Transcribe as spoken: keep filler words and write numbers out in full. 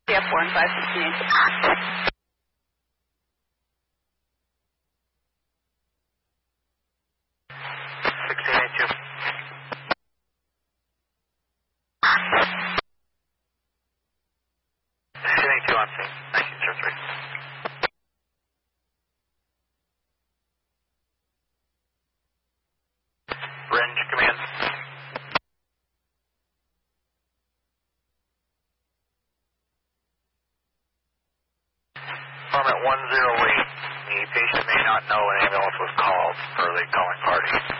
F one five sixteen. sixteen eighty-two. sixteen eighty-two on scene. nineteen zero three. Range command. Farm at one zero eight. The patient may not know an ambulance was called for the calling party.